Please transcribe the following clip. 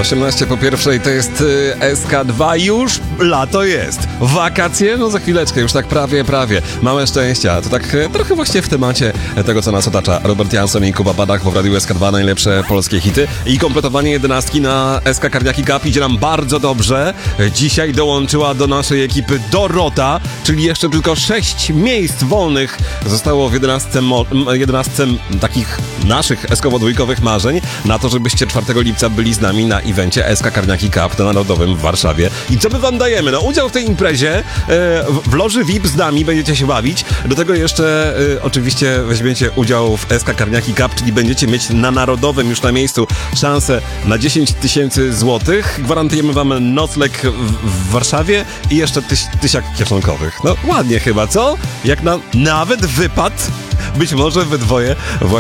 18 po pierwszej to jest SK2, już lato jest. Wakacje? No za chwileczkę, już tak prawie. Małe szczęścia. To tak trochę właśnie w temacie tego, co nas otacza. Robert Jansson i Kuba Badach w Radiu SK2, najlepsze polskie hity. I kompletowanie 11 na SK Cardiaki Cup idzie nam bardzo dobrze. Dzisiaj dołączyła do naszej ekipy Dorota, czyli jeszcze tylko 6 miejsc wolnych zostało w 11 takich naszych SK-dwójkowych marzeń na to, żebyście 4 lipca byli z nami na evencie SK Cardiaki Cup na Narodowym w Warszawie. I co my wam dajemy? No udział w tej imprezie, w loży VIP z nami będziecie się bawić. Do tego jeszcze oczywiście weźmiecie udział w SK Cardiaki Cup, czyli będziecie mieć na Narodowym już na miejscu szansę na 10 000 złotych. Gwarantujemy wam nocleg w Warszawie i jeszcze 1000 kieszonkowych. No ładnie chyba, co? Jak nam nawet wypad, być może we dwoje właśnie